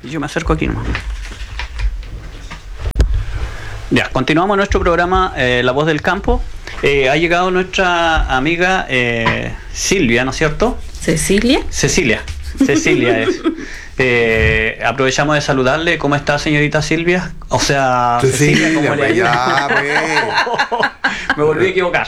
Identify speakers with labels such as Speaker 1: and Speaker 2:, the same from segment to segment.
Speaker 1: Yo me acerco aquí nomás. Ya, continuamos nuestro programa La Voz del Campo. Ha llegado nuestra amiga Silvia, ¿no es cierto?
Speaker 2: ¿Cecilia?
Speaker 1: Cecilia es. Aprovechamos de saludarle. ¿Cómo está, señorita Silvia? O sea, Cecilia, ¿cómo le ha ido? Me volví a equivocar.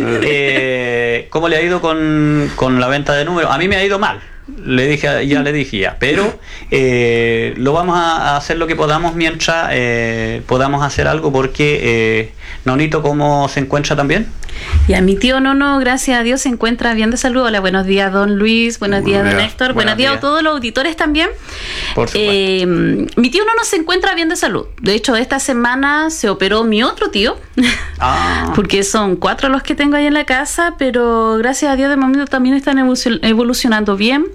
Speaker 1: ¿Cómo le ha ido con la venta de números? A mí me ha ido mal. Le dije, pero lo vamos a hacer lo que podamos mientras podamos hacer algo, porque Nonito, ¿cómo se encuentra también?
Speaker 2: Y a mi tío Nono, gracias a Dios, se encuentra bien de salud. Hola, buenos días, don Luis, buenos días, don Héctor, buenos días a todos los auditores también.
Speaker 1: Por supuesto.
Speaker 2: Mi tío Nono se encuentra bien de salud. De hecho, esta semana se operó mi otro tío, porque son 4 los que tengo ahí en la casa, pero gracias a Dios de momento también están evolucionando bien.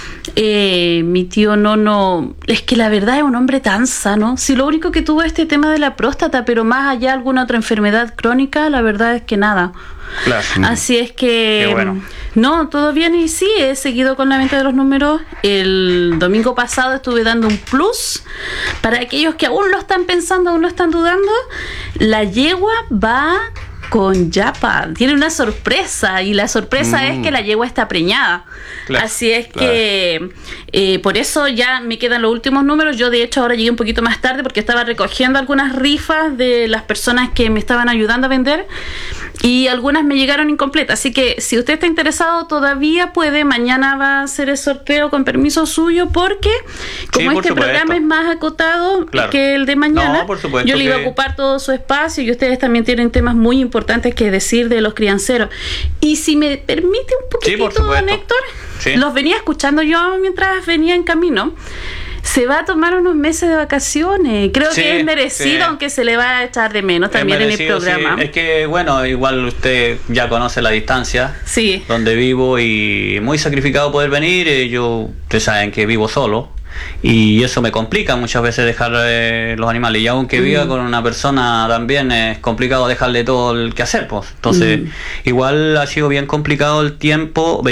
Speaker 2: Mi tío Nono, es que la verdad es un hombre tan sano. Si lo único que tuvo es este tema de la próstata, pero más allá alguna otra enfermedad crónica, la verdad es que nada.
Speaker 1: Claro.
Speaker 2: Así es que
Speaker 1: bueno.
Speaker 2: No, todo bien, y sí, he seguido con la venta de los números. El domingo pasado estuve dando un plus para aquellos que aún lo están pensando, aún lo están dudando. La yegua va con Yapa, tiene una sorpresa, y la sorpresa es que la yegua está preñada. Claro, así es que por eso ya me quedan los últimos números. Yo de hecho ahora llegué un poquito más tarde porque estaba recogiendo algunas rifas de las personas que me estaban ayudando a vender, y algunas me llegaron incompletas, así que si usted está interesado todavía puede. Mañana va a hacer el sorteo con permiso suyo, porque como este programa es más acotado que el de mañana, yo le iba a ocupar todo su espacio, y ustedes también tienen temas muy importantes que decir de los crianceros. Y si me permite un poquitito, don Héctor, los venía escuchando yo mientras venía en camino. Se va a tomar unos meses de vacaciones. Creo que es merecido, aunque se le va a echar de menos también en el programa.
Speaker 1: Es que, bueno, igual usted ya conoce la distancia donde vivo, y muy sacrificado poder venir. Ustedes saben que vivo solo, y eso me complica muchas veces dejar los animales, y aunque viva con una persona también es complicado dejarle todo el que hacer, pues. Entonces igual ha sido bien complicado el tiempo.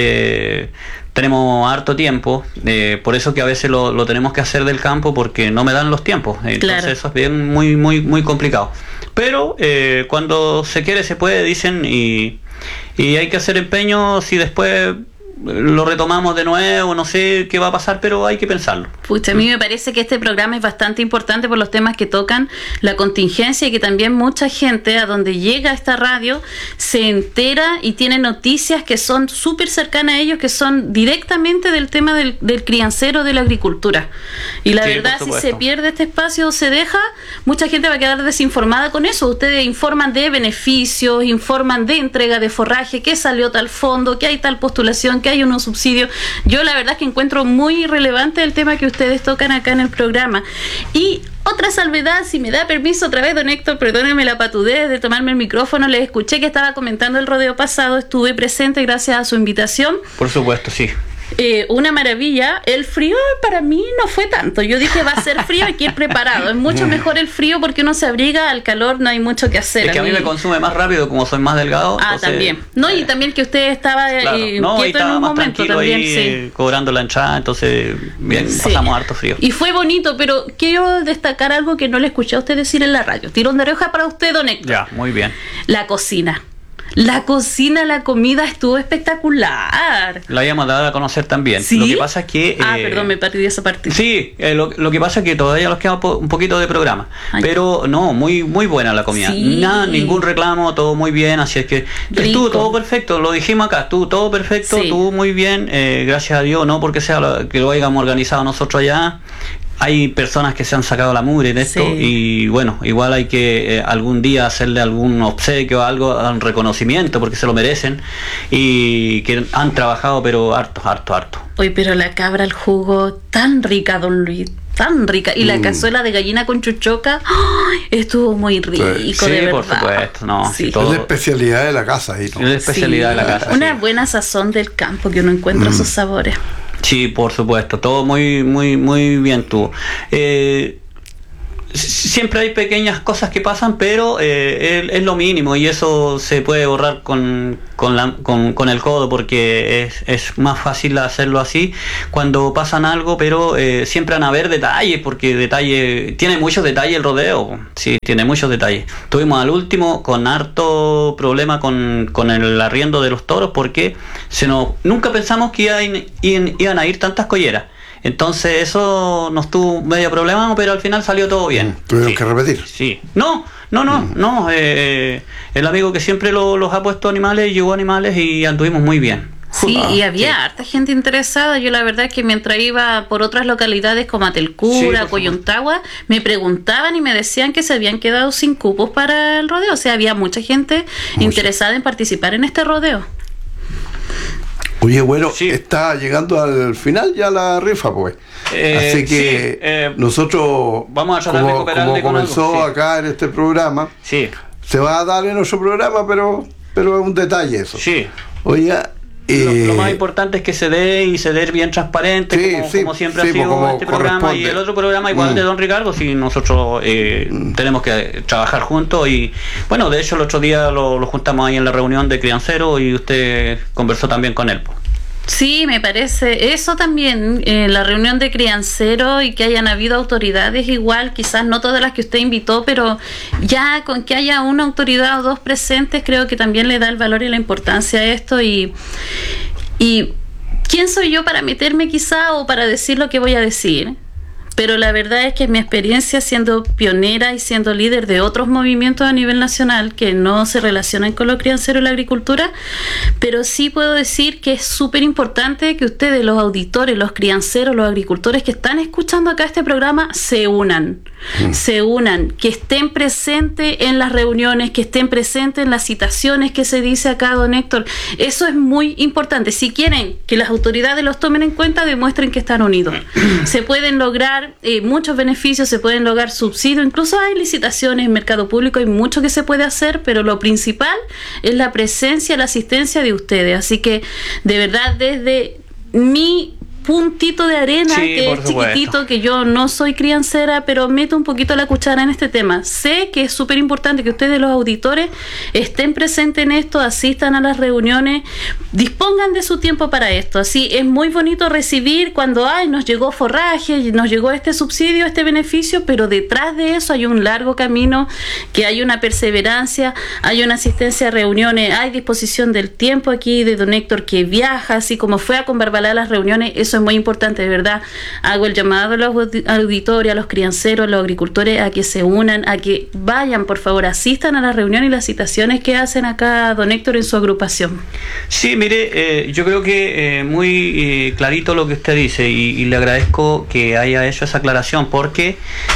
Speaker 1: Tenemos harto tiempo, por eso que a veces lo tenemos que hacer del campo, porque no me dan los tiempos. Entonces eso es bien muy complicado, pero cuando se quiere se puede, dicen, y hay que hacer empeño. Si después lo retomamos de nuevo, no sé qué va a pasar, pero hay que pensarlo.
Speaker 2: Pucha, a mí me parece que este programa es bastante importante por los temas que tocan, la contingencia, y que también mucha gente a donde llega esta radio se entera y tiene noticias que son súper cercanas a ellos, que son directamente del tema del criancero, de la agricultura. Y la verdad, si se pierde este espacio o se deja, mucha gente va a quedar desinformada con eso. Ustedes informan de beneficios, informan de entrega de forraje, que salió tal fondo, que hay tal postulación, que hay unos subsidios. Yo la verdad es que encuentro muy relevante el tema que ustedes tocan acá en el programa. Y otra salvedad, si me da permiso otra vez, don Héctor, perdóneme la patudez de tomarme el micrófono. Les escuché que estaba comentando el rodeo pasado, estuve presente gracias a su invitación.
Speaker 1: Por supuesto, sí.
Speaker 2: Una maravilla. El frío para mí no fue tanto. Yo dije, va a ser frío, hay que ir preparado. Es mucho mejor el frío porque uno se abriga, al calor no hay mucho que hacer.
Speaker 1: Es que a mí me consume más rápido, como soy más delgado. Entonces,
Speaker 2: también. No, y también que usted estaba quieto
Speaker 1: estaba
Speaker 2: en un
Speaker 1: más
Speaker 2: momento también,
Speaker 1: cobrando la entrada, entonces bien, pasamos harto frío.
Speaker 2: Y fue bonito, pero quiero destacar algo que no le escuché a usted decir en la radio. Tirón de oreja para usted, don Héctor.
Speaker 1: Ya, muy bien.
Speaker 2: La cocina, la comida estuvo espectacular.
Speaker 1: La habíamos dado a conocer también.
Speaker 2: ¿Sí?
Speaker 1: Lo que pasa es que...
Speaker 2: perdón, me perdí esa parte.
Speaker 1: Sí, lo que pasa es que todavía nos queda un poquito de programa. Pero no, muy buena la comida. Ningún reclamo, todo muy bien. Así es que estuvo todo perfecto. Lo dijimos acá, estuvo todo perfecto, estuvo muy bien. Gracias a Dios, no porque sea que lo hayamos organizado nosotros allá. Hay personas que se han sacado la mugre de esto, y bueno, igual hay que algún día hacerle algún obsequio, algo, un reconocimiento, porque se lo merecen, y que han trabajado pero harto.
Speaker 2: Oye, pero la cabra al jugo, tan rica, don Luis, tan rica. Y la cazuela de gallina con chuchoca, estuvo muy rico, de verdad.
Speaker 1: Por supuesto, no.
Speaker 2: Sí.
Speaker 1: Todo.
Speaker 3: Es la especialidad de la casa ahí, ¿no?
Speaker 1: Es la especialidad de la casa.
Speaker 2: Una buena sazón del campo que uno encuentra sus sabores.
Speaker 1: Sí, por supuesto, todo muy bien tuvo. siempre hay pequeñas cosas que pasan, pero es lo mínimo, y eso se puede borrar con el codo, porque es más fácil hacerlo así cuando pasan algo, pero siempre van a haber detalles, porque tiene muchos detalles el rodeo. Sí, tiene muchos detalles. Tuvimos al último con harto problema con el arriendo de los toros, porque nunca pensamos que iban a ir tantas colleras. Entonces eso nos tuvo medio problema, pero al final salió todo bien.
Speaker 3: ¿Tuvieron que repetir?
Speaker 1: Sí. No. El amigo que siempre los ha puesto animales, llevó animales y anduvimos muy bien.
Speaker 2: Sí, y había harta gente interesada. Yo la verdad es que mientras iba por otras localidades como Atelcura, Coyontagua, me preguntaban y me decían que se habían quedado sin cupos para el rodeo. O sea, había mucha gente interesada en participar en este rodeo.
Speaker 3: Oye, bueno, está llegando al final ya la rifa, pues. Así que nosotros,
Speaker 1: vamos a tratar de cooperar
Speaker 3: como comenzó acá en este programa, se va a dar en otro programa, pero es un detalle eso.
Speaker 1: Sí.
Speaker 3: Oiga,
Speaker 1: lo más importante es que se dé bien transparente, como siempre ha sido este programa y el otro programa igual de don Ricardo. Si nosotros tenemos que trabajar juntos, y bueno, de hecho el otro día lo juntamos ahí en la reunión de crianceros y usted conversó también con él.
Speaker 2: Sí, me parece eso también, la reunión de crianceros, y que hayan habido autoridades igual, quizás no todas las que usted invitó, pero ya con que haya una autoridad o dos presentes, creo que también le da el valor y la importancia a esto. Y ¿quién soy yo para meterme quizá o para decir lo que voy a decir? Pero la verdad es que mi experiencia siendo pionera y siendo líder de otros movimientos a nivel nacional que no se relacionan con los crianceros y la agricultura, pero sí puedo decir que es súper importante que ustedes, los auditores, los crianceros, los agricultores que están escuchando acá este programa, se unan, que estén presentes en las reuniones, que estén presentes en las citaciones que se dice acá, don Héctor. Eso es muy importante. Si quieren que las autoridades los tomen en cuenta, demuestren que están unidos. Se pueden lograr muchos beneficios, se pueden lograr subsidios, incluso hay licitaciones en mercado público, hay mucho que se puede hacer, pero lo principal es la presencia, la asistencia de ustedes. Así que de verdad, desde mi puntito de arena, que es chiquitito, que yo no soy criancera, pero meto un poquito la cuchara en este tema. Sé que es súper importante que ustedes, los auditores, estén presentes en esto, asistan a las reuniones, dispongan de su tiempo para esto. Así es muy bonito recibir cuando nos llegó forraje, nos llegó este subsidio, este beneficio, pero detrás de eso hay un largo camino, que hay una perseverancia, hay una asistencia a reuniones, hay disposición del tiempo aquí de don Héctor, que viaja, así como fue a Conbarbalá a las reuniones. Eso es muy importante, de verdad. Hago el llamado a los auditores, a los crianceros, a los agricultores, a que se unan, a que vayan, por favor, asistan a las reuniones y las citaciones que hacen acá don Héctor en su agrupación.
Speaker 1: Sí, mire, yo creo que muy clarito lo que usted dice, y le agradezco que haya hecho esa aclaración, porque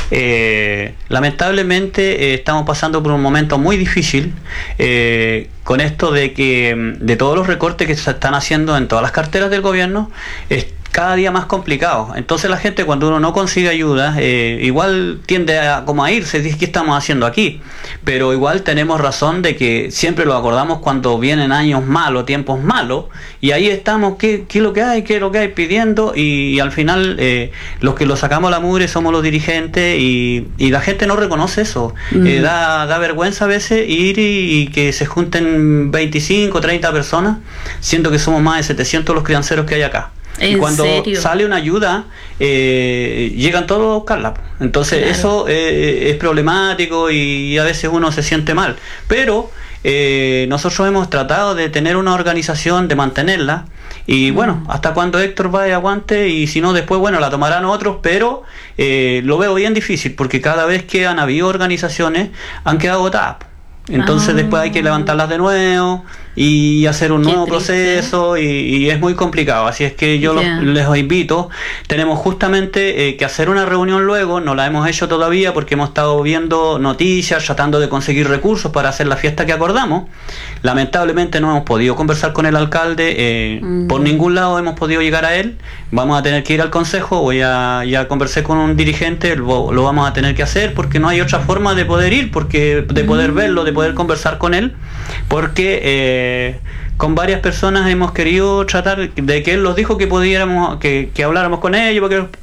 Speaker 1: lamentablemente estamos pasando por un momento muy difícil con esto de todos los recortes que se están haciendo en todas las carteras del gobierno. Cada día más complicado. Entonces la gente, cuando uno no consigue ayuda, igual tiende a irse, dice, ¿qué estamos haciendo aquí? Pero igual tenemos razón de que siempre lo acordamos cuando vienen años malos, tiempos malos, y ahí estamos, ¿qué es lo que hay? ¿Qué es lo que hay? Pidiendo, y al final los que lo sacamos a la mugre somos los dirigentes, y la gente no reconoce eso. Da vergüenza a veces ir y que se junten 25, 30 personas, siendo que somos más de 700 los crianceros que hay acá. Y cuando sale una ayuda, llegan todos a buscarla. Entonces eso es problemático, y a veces uno se siente mal. Pero nosotros hemos tratado de tener una organización, de mantenerla. Y bueno, hasta cuando Héctor vaya y aguante, y si no después, bueno, la tomarán otros, pero lo veo bien difícil, porque cada vez que han habido organizaciones han quedado agotadas. Entonces después hay que levantarlas de nuevo y hacer un nuevo proceso, y es muy complicado. Así es que yo les invito. Tenemos justamente que hacer una reunión luego, no la hemos hecho todavía porque hemos estado viendo noticias, tratando de conseguir recursos para hacer la fiesta que acordamos. Lamentablemente no hemos podido conversar con el alcalde, por ningún lado hemos podido llegar a él. Vamos a tener que ir al consejo, ya conversé con un dirigente, lo vamos a tener que hacer, porque no hay otra forma de poder ir, de poder verlo, de poder conversar con él, porque con varias personas hemos querido tratar de que él nos dijo que pudiéramos, que habláramos con ellos, porque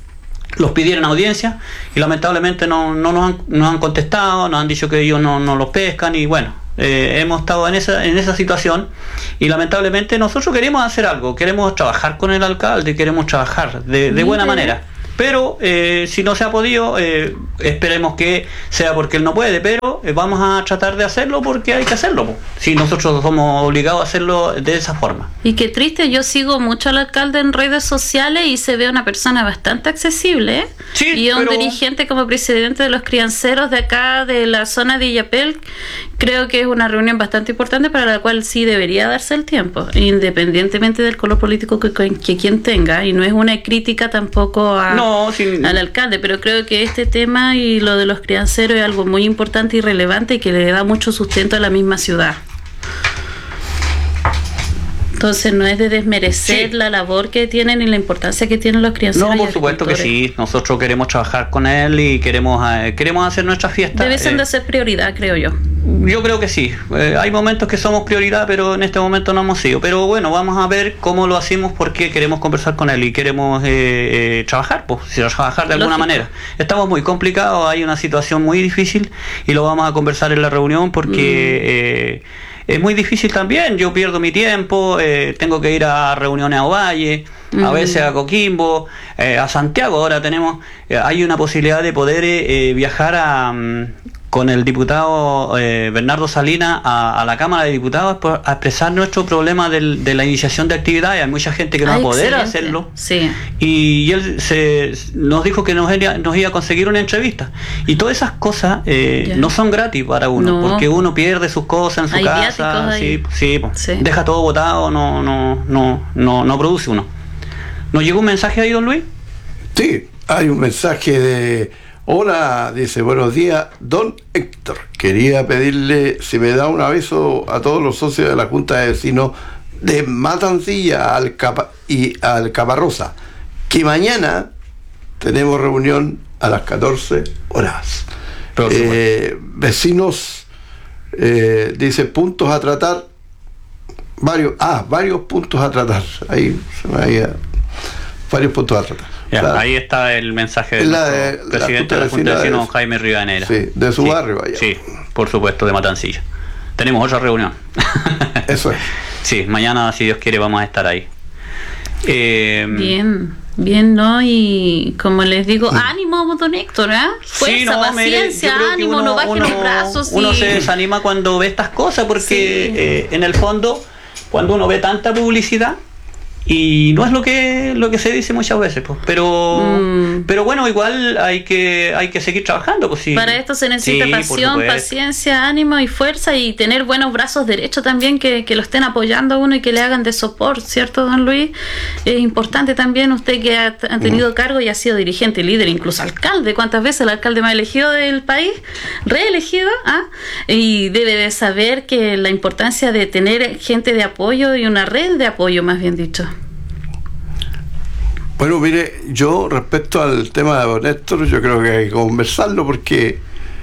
Speaker 1: los pidieron audiencia y lamentablemente no nos han contestado, nos han dicho que ellos no los pescan y bueno, hemos estado en esa situación y lamentablemente nosotros queremos hacer algo, queremos trabajar con el alcalde, queremos trabajar de buena manera. Pero si no se ha podido, esperemos que sea porque él no puede, pero vamos a tratar de hacerlo porque hay que hacerlo. Si nosotros somos obligados a hacerlo de esa forma.
Speaker 2: Y qué triste, yo sigo mucho al alcalde en redes sociales y se ve una persona bastante accesible,
Speaker 1: sí,
Speaker 2: y un dirigente como presidente de los crianceros de acá, de la zona de Illapel. Creo que es una reunión bastante importante para la cual sí debería darse el tiempo, independientemente del color político que quien tenga, y no es una crítica tampoco al alcalde, pero creo que este tema y lo de los crianceros es algo muy importante y relevante y que le da mucho sustento a la misma ciudad. Entonces no es de desmerecer la labor que tienen y la importancia que tienen los crianceros.
Speaker 1: No, por supuesto que sí. Nosotros queremos trabajar con él y queremos hacer nuestras fiestas.
Speaker 2: Deben de ser prioridad, creo yo.
Speaker 1: Yo creo que sí. Hay momentos que somos prioridad, pero en este momento no hemos sido. Pero bueno, vamos a ver cómo lo hacemos porque queremos conversar con él y queremos trabajar, trabajar de alguna manera. Estamos muy complicados, hay una situación muy difícil y lo vamos a conversar en la reunión porque... es muy difícil también, yo pierdo mi tiempo, tengo que ir a reuniones a Ovalle, a veces a Coquimbo, a Santiago. Ahora hay una posibilidad de poder viajar con el diputado Bernardo Salinas a la Cámara de Diputados a expresar nuestro problema de la iniciación de actividades. Hay mucha gente que no va a poder hacerlo.
Speaker 2: Sí.
Speaker 1: Y él nos dijo que nos iba a conseguir una entrevista. Y todas esas cosas no son gratis para uno, porque uno pierde sus cosas en su casa. Sí. Deja todo botado, no produce uno. ¿Nos llegó un mensaje ahí, don Luis?
Speaker 3: Sí, hay un mensaje de... Hola, dice, buenos días, don Héctor. Quería pedirle si me da un aviso a todos los socios de la Junta de Vecinos de Matancilla y al Caparrosa, que mañana tenemos reunión a las 14 horas. Vecinos, dice, puntos a tratar, varios puntos a tratar. Ahí se me había... varios puntos a tratar.
Speaker 1: Ahí está el mensaje del presidente de la Junta de Vecinos, Jaime Rivadeneira.
Speaker 3: Sí, de su barrio allá.
Speaker 1: Sí, por supuesto, de Matancilla. Tenemos otra reunión.
Speaker 3: Eso es.
Speaker 1: Sí, mañana, si Dios quiere, vamos a estar ahí.
Speaker 2: Bien, ¿no? Y como les digo, ánimo, don Héctor, fuerza, paciencia, ánimo, no bajen los brazos.
Speaker 1: Uno se desanima cuando ve estas cosas porque en el fondo, cuando uno ve tanta publicidad, y no es lo que se dice muchas veces, pues, pero bueno, igual hay que seguir trabajando, pues sí.
Speaker 2: Para esto se necesita pasión, paciencia, ánimo y fuerza, y tener buenos brazos derechos también que lo estén apoyando a uno y que le hagan de soporte, ¿cierto, don Luis? Es importante también, usted que ha tenido cargo y ha sido dirigente, líder, incluso alcalde. ¿Cuántas veces el alcalde más elegido del país? Reelegido, y debe de saber que la importancia de tener gente de apoyo y una red de apoyo, más bien dicho.
Speaker 3: Bueno, mire, yo respecto al tema de don Héctor, yo creo que hay que conversarlo porque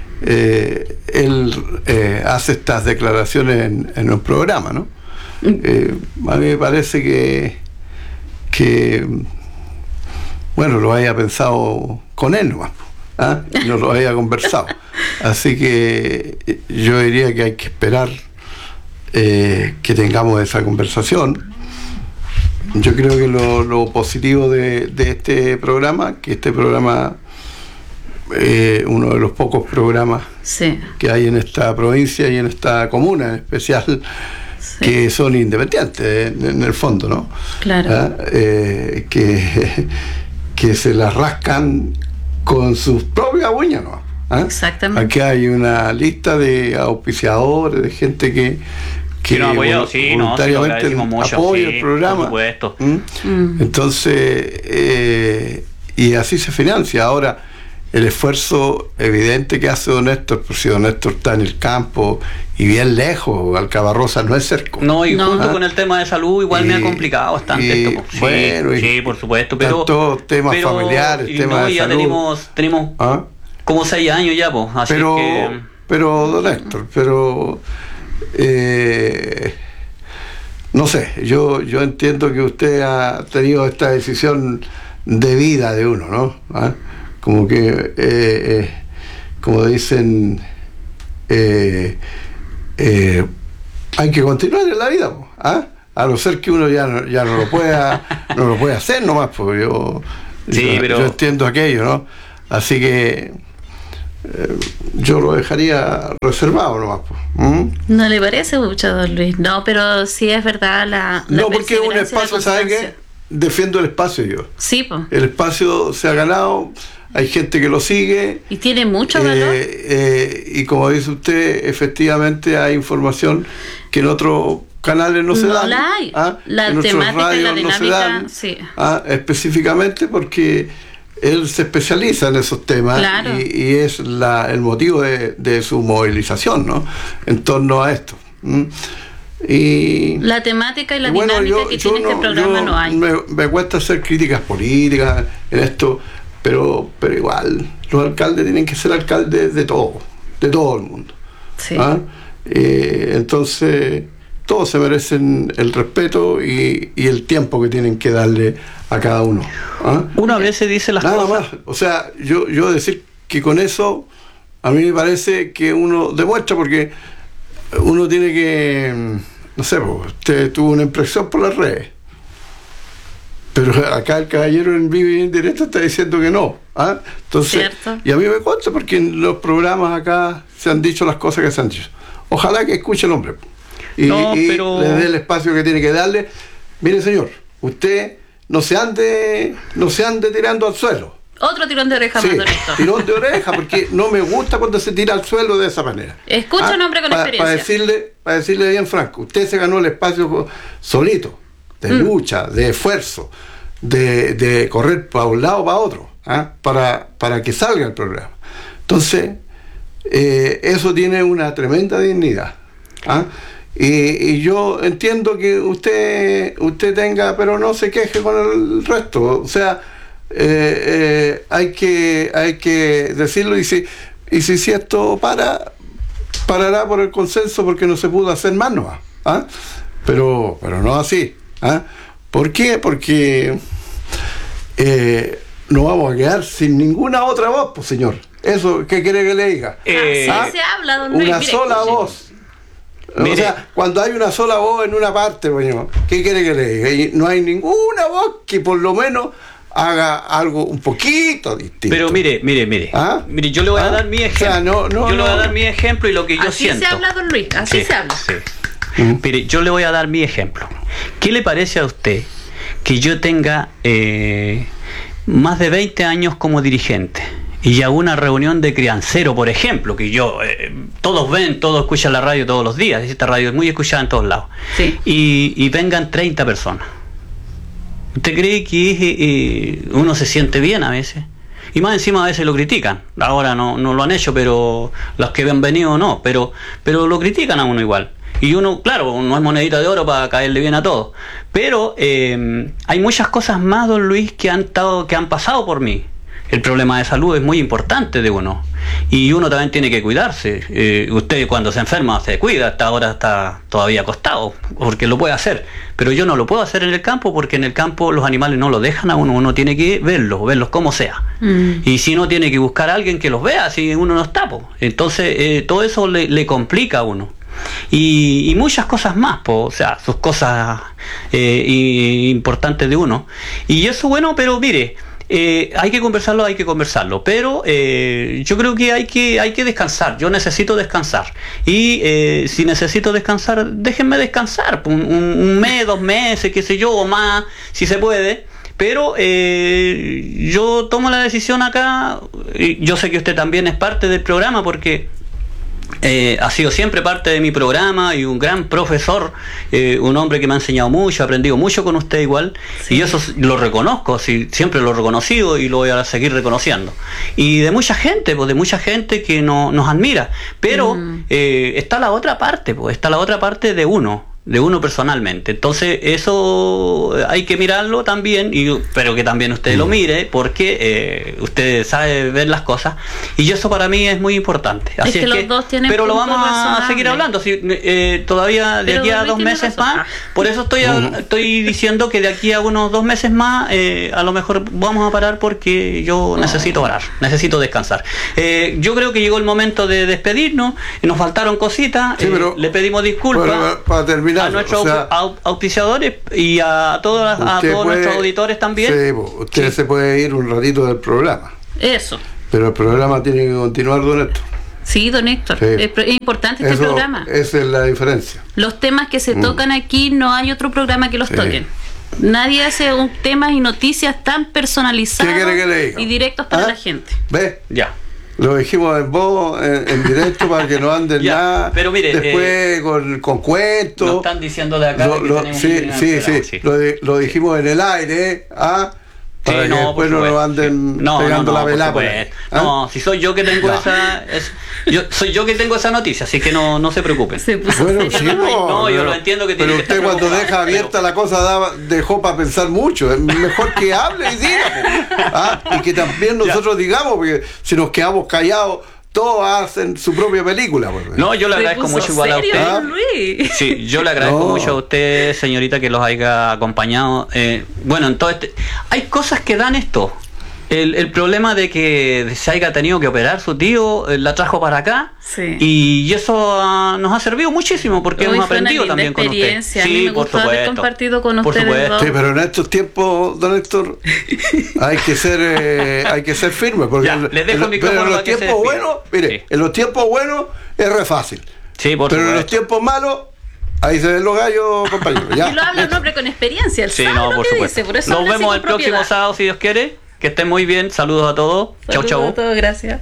Speaker 3: él hace estas declaraciones en un programa, ¿no? A mí me parece que bueno, lo haya pensado con él nomás, no lo haya conversado. Así que yo diría que hay que esperar que tengamos esa conversación. Yo creo que lo positivo de este programa, que este programa uno de los pocos programas que hay en esta provincia y en esta comuna en especial, que son independientes en el fondo, ¿no?
Speaker 2: Claro.
Speaker 3: Que se las rascan con sus propias uñas, ¿no?
Speaker 2: Exactamente.
Speaker 3: Aquí hay una lista de auspiciadores, de gente que voluntariamente apoya el programa.
Speaker 1: Por supuesto.
Speaker 3: Entonces, y así se financia. Ahora, el esfuerzo evidente que hace don Héctor, por si don Héctor está en el campo y bien lejos, Alcabarrosa no es cerca.
Speaker 1: No, y junto con el tema de salud igual me ha complicado bastante esto. Sí, por supuesto. Pero
Speaker 3: todos temas familiares, temas de
Speaker 1: ya
Speaker 3: salud.
Speaker 1: Tenemos como 6 años ya, pues. Así
Speaker 3: pero don Héctor, no sé, yo entiendo que usted ha tenido esta decisión de vida de uno, ¿no? ¿Ah? Como que, como dicen, hay que continuar en la vida, ¿ah? A no ser que uno ya no lo pueda hacer nomás, porque yo entiendo aquello, ¿no? Así que yo lo dejaría reservado nomás.
Speaker 2: ¿No le parece mucho, don Luis? No, pero sí es verdad la
Speaker 3: no, porque es un espacio, ¿sabe qué? Defiendo el espacio yo.
Speaker 2: Sí, pues.
Speaker 3: El espacio se ha ganado, hay gente que lo sigue.
Speaker 2: Y tiene mucho valor.
Speaker 3: Y como dice usted, efectivamente hay información que en otros canales no se dan.
Speaker 2: La hay. La
Speaker 3: en
Speaker 2: temática y la dinámica,
Speaker 3: no se dan,
Speaker 2: sí.
Speaker 3: Específicamente porque él se especializa en esos temas, claro. y es el motivo de su movilización, ¿no? En torno a esto. Y
Speaker 2: la temática y la dinámica que tiene este programa no hay.
Speaker 3: Me cuesta hacer críticas políticas en esto, pero igual los alcaldes tienen que ser alcaldes de todo el mundo.
Speaker 2: Sí.
Speaker 3: Entonces todos se merecen el respeto y el tiempo que tienen que darle a cada uno.
Speaker 1: Uno a veces dice las
Speaker 3: nada
Speaker 1: cosas.
Speaker 3: Más. O sea, yo decir que con eso a mí me parece que uno demuestra, porque uno tiene que, no sé, usted tuvo una impresión por las redes, pero acá el caballero en vivo y en directo está diciendo que no. Entonces, ¿cierto? Y a mí me consta porque en los programas acá se han dicho las cosas que se han dicho. Ojalá que escuche el hombre y le dé el espacio que tiene que darle. Mire, señor, usted no se ande tirando al suelo.
Speaker 2: Otro tirón de oreja,
Speaker 3: sí,
Speaker 2: más honesto.
Speaker 3: Tirón de oreja, porque no me gusta cuando se tira al suelo de esa manera.
Speaker 2: Escucha un hombre con experiencia.
Speaker 3: Para decirle bien franco, usted se ganó el espacio solito, de lucha, de esfuerzo, de correr para un lado o para otro, para que salga el programa. Entonces, eso tiene una tremenda dignidad. Y yo entiendo que usted tenga, pero no se queje con el resto. O sea, hay que decirlo, y si esto parará por el consenso, porque no se pudo hacer más nomás. Pero no así. ¿Por qué? Porque nos vamos a quedar sin ninguna otra voz, pues, señor. Eso, ¿qué quiere que le diga?
Speaker 2: Así se habla, don Luis.
Speaker 3: Una sola voz. Mire. O sea, cuando hay una sola voz en una parte, bueno, ¿qué quiere que le diga? Y no hay ninguna voz que por lo menos haga algo un poquito distinto.
Speaker 1: Pero mire, mire, yo le voy a dar mi ejemplo. O sea, yo le voy a dar mi ejemplo y lo que yo siento.
Speaker 2: Así se habla, don Luis, así se habla.
Speaker 1: Sí. Mire, yo le voy a dar mi ejemplo. ¿Qué le parece a usted que yo tenga más de 20 años como dirigente y hago una reunión de criancero, por ejemplo, que yo, todos escuchan la radio todos los días, esta radio es muy escuchada en todos lados,
Speaker 2: sí.
Speaker 1: y vengan 30 personas? ¿Usted cree que uno se siente bien a veces? Y más encima a veces lo critican. Ahora no lo han hecho, pero los que han venido no, pero lo critican a uno igual. Y uno, claro, no es monedita de oro para caerle bien a todos. Pero hay muchas cosas más, don Luis, que han pasado por mí. El problema de salud es muy importante de uno. Y uno también tiene que cuidarse. Usted cuando se enferma se cuida, hasta ahora está todavía acostado, porque lo puede hacer. Pero yo no lo puedo hacer en el campo, porque en el campo los animales no lo dejan a uno tiene que verlos como sea. Y si no, tiene que buscar a alguien que los vea, si uno no está. Entonces todo eso le complica a uno. Y muchas cosas más, o sea, sus cosas importantes de uno. Y eso, bueno, pero mire, hay que conversarlo, pero yo creo que hay que descansar. Yo necesito descansar, y si necesito descansar, déjenme descansar un mes, 2 meses, qué sé yo, o más, si se puede. Pero yo tomo la decisión acá. Yo sé que usted también es parte del programa, porque ha sido siempre parte de mi programa, y un gran profesor, un hombre que me ha enseñado mucho, he aprendido mucho con usted igual, sí. Y eso lo reconozco, siempre lo he reconocido y lo voy a seguir reconociendo. Y de mucha gente que nos admira, pero está la otra parte, está la otra parte de uno, de uno personalmente. Entonces eso hay que mirarlo también, pero que también usted lo mire, porque usted sabe ver las cosas, y eso para mí es muy importante. Así
Speaker 2: es que los dos tienen,
Speaker 1: pero lo vamos a seguir hablando, todavía de aquí a 2 meses más. Por eso estoy diciendo que de aquí a unos 2 meses más a lo mejor vamos a parar, porque yo necesito parar, necesito descansar. Yo creo que llegó el momento de despedirnos, nos faltaron cositas, sí, le pedimos disculpas
Speaker 3: para terminar,
Speaker 1: a nuestros auspiciadores y a todos nuestros auditores también.
Speaker 3: Sí, usted se puede ir un ratito del programa.
Speaker 2: Eso.
Speaker 3: Pero el programa tiene que continuar, don Héctor.
Speaker 2: Sí, don Héctor, es importante este programa.
Speaker 3: Esa es la diferencia.
Speaker 2: Los temas que se tocan aquí, no hay otro programa que los toquen. Nadie hace temas y noticias tan personalizados y directos para la gente.
Speaker 3: ¿Ves?
Speaker 1: Ya.
Speaker 3: Lo dijimos en voz, en directo, para que no anden nada.
Speaker 1: Pero mire,
Speaker 3: después con cuentos.
Speaker 1: Nos están diciendo de acá
Speaker 3: sí. Lo dijimos en el aire, para que después no nos anden pegando la velada.
Speaker 1: No, si soy yo que tengo soy yo que tengo esa noticia, así que no se preocupen.
Speaker 3: Bueno, sí,
Speaker 1: yo lo entiendo que tiene que estar.
Speaker 3: Pero usted, cuando deja abierta la cosa, dejó para pensar mucho. Es mejor que hable y diga, y que también nosotros digamos, porque si nos quedamos callados, todos hacen su propia película.
Speaker 1: No, yo le agradezco mucho igual a usted.
Speaker 2: Luis?
Speaker 1: Sí, yo le agradezco mucho a usted, señorita, que los haya acompañado. Bueno, entonces hay cosas que dan esto. El problema de que se haya tenido que operar su tío, la trajo para acá, y eso nos ha servido muchísimo, porque hemos aprendido también con usted.
Speaker 2: Sí, a mí me gustó haber compartido con ustedes dos.
Speaker 3: Sí, pero en estos tiempos, don Héctor, hay que ser firme, porque pero en los tiempos buenos, mire, en los tiempos buenos es re fácil, pero en los tiempos malos, ahí se ven los gallos, compañeros.
Speaker 2: Y lo habla un hombre con experiencia, él sabe lo que dice, por eso
Speaker 1: nos vemos el próximo sábado, si Dios quiere. Que estén muy bien, saludos a todos. Chau.
Speaker 2: Saludos a todos, gracias.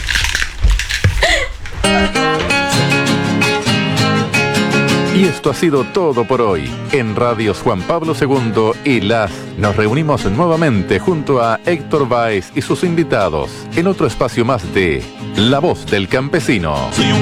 Speaker 4: Y esto ha sido todo por hoy. En Radios Juan Pablo II y nos reunimos nuevamente junto a Héctor Báez y sus invitados en otro espacio más de La Voz del Campesino.